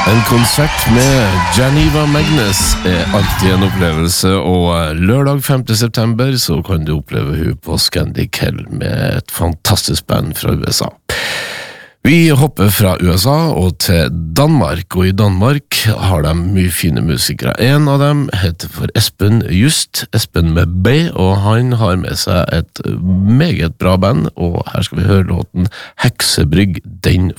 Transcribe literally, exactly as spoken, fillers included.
En konsert med Janiva Magnus er alltid en opplevelse, og lørdag femte september så kan du oppleve hun på Scandic Hell med et fantastisk band fra U S A. Vi hopper fra U S A og til Danmark, og i Danmark har de mye fine musikere. En av dem heter for Espen Just, Espen med B, og han har med seg et meget bra band, og her skal vi høre låten Heksebrygg, den